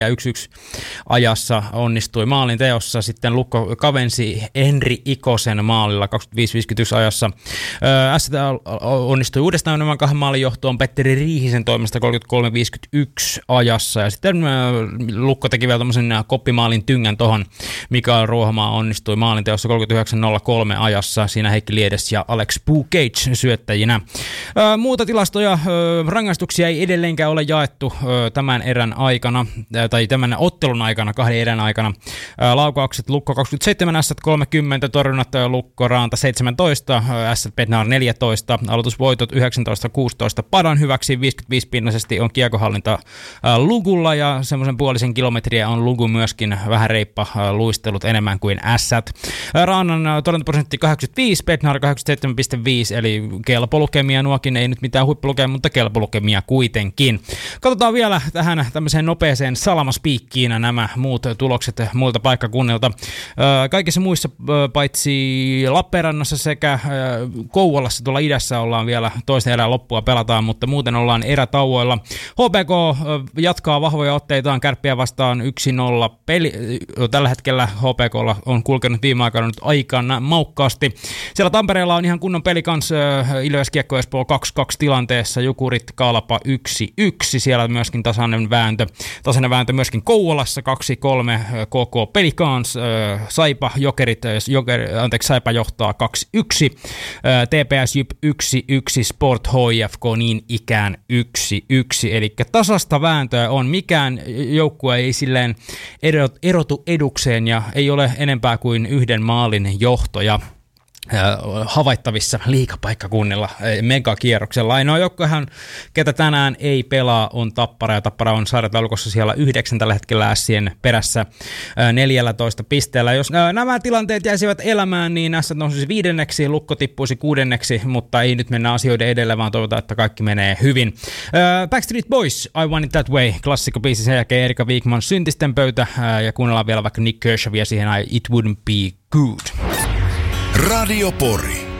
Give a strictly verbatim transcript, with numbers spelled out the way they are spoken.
ja yksi yksi ajassa onnistui maalin teossa. Sitten Lukko kavensi Henri Ikosen maalilla kaksikymmentäviisi viisikymmentäyksi ajassa. S C onnistui uudestaan nämä kahden maalin johtoon Petteri Riihisen toimesta kolmekymmentäkolme viisikymmentäyksi ajassa. Ja sitten Lukko teki vielä tämmöisen koppimaalin tyngän tohon. Mikael Ruohomaa onnistui maalin teossa kolmekymmentäyhdeksän nolla kolme ajassa. Siinä Heikki Liedes ja Alex Pucage syöttäjinä. Muuta tilastoja, rangaistuksia ei edelleenkään ole jaettu tämän erän aikana. tai tämän ottelun aikana, kahden erän aikana. Laukaukset Lukko kaksikymmentäseitsemän, S kolmekymmentä, torjunnat Lukko Raanta seitsemäntoista, S Petnar neljätoista, aloitusvoitot yhdeksäntoista kuusitoista Padan hyväksi, viisikymmentäviisi pinnaisesti on kiekohallinta Lugulla ja semmoisen puolisen kilometriä on Lugu myöskin vähän reippa luistelut enemmän kuin S. Raannan torjuntaprosentti kahdeksankymmentäviisi, Petnar kahdeksankymmentäseitsemän pilkku viisi, eli kelpolukemia nuokin, ei nyt mitään huippulukemia, mutta kelpolukemia kuitenkin. Katsotaan vielä tähän tämmöiseen nopeeseen salamaspiikkiin nämä muut tulokset muilta paikkakunnilta. Kaikissa muissa paitsi Lappeenrannassa sekä Kouvolassa tuolla idässä ollaan vielä toista erää loppua pelataan, mutta muuten ollaan erätauoilla. H P K jatkaa vahvoja otteitaan Kärppiä vastaan yksi nolla peli. Tällä hetkellä H P K:lla on kulkenut viime aikoina nyt aikana maukkaasti. Siellä Tampereella on ihan kunnon peli kanssa Ilves Kiekko Espoo kaksi kaksi tilanteessa, Jukurit Kalpa yksi yksi, siellä myöskin tasainen vääntö. Tasainen vääntö myöskin Kouvolassa kaksi kolme K K Pelikans, Saipa Jokerit, Joker, anteeksi Saipa johtaa kaksi yksi, T P S Jyp yksi yksi, Sport H I F K niin ikään yksi yksi, eli tasasta vääntöä on, mikään joukkue ei silleen erotu edukseen ja ei ole enempää kuin yhden maalin johtoja havaittavissa liigapaikkakunnilla megakierroksella. Ainoa joukkohan, ketä tänään ei pelaa, on Tappara, ja Tappara on sarjataulukossa siellä yhdeksän tällä hetkellä Sien perässä neljätoista pisteellä. Jos nämä tilanteet jäisivät elämään, niin S nousisi viidenneksi, Lukko tippuisi kuudenneksi, mutta ei nyt mennä asioiden edelle, vaan toivotaan, että kaikki menee hyvin. Backstreet Boys, I Want It That Way, klassikkobiisi, sen jälkeen Erika Wigman Syntisten pöytä, ja kuunnellaan vielä vaikka Nick Kershawia siihen, It Wouldn't Be Good. Radio Pori.